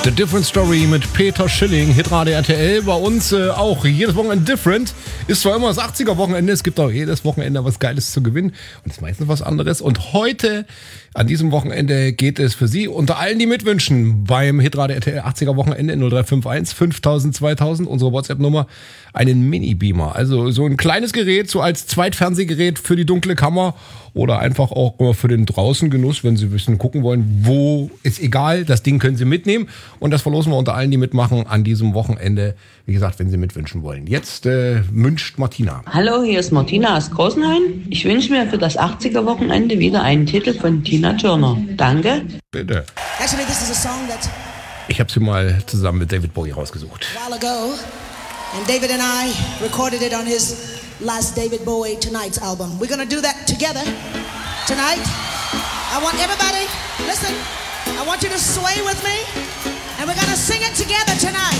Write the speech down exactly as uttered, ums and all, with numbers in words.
The Different Story mit Peter Schilling, Hitradio R T L. Bei uns äh, auch jedes Wochenende different. Ist zwar immer das achtziger-Wochenende, es gibt auch jedes Wochenende was Geiles zu gewinnen. Und ist meistens was anderes. Und heute, an diesem Wochenende, geht es für Sie unter allen, die mitwünschen, beim Hitradio R T L achtziger-Wochenende null drei fünf eins fünftausend zweitausend, unsere WhatsApp-Nummer, einen Mini-Beamer. Also so ein kleines Gerät, so als Zweitfernsehgerät für die dunkle Kammer oder einfach auch für den Draußengenuss, wenn Sie ein bisschen gucken wollen, wo, ist egal, das Ding können Sie mitnehmen. Und das verlosen wir unter allen, die mitmachen an diesem Wochenende, wie gesagt, wenn Sie mitwünschen wollen. Jetzt äh, wünscht Martina. Hallo, hier ist Martina aus Großenhain. Ich wünsche mir für das achtziger-Wochenende wieder einen Titel von Tina Turner. Danke. Bitte. Actually, this is a song that Ich habe sie mal zusammen mit David Bowie rausgesucht. a while ago, and David and I recorded it on his last David Bowie Tonight's album. We're gonna do that together tonight. I want everybody, listen, I want you to sway with me, and we're gonna sing it together tonight.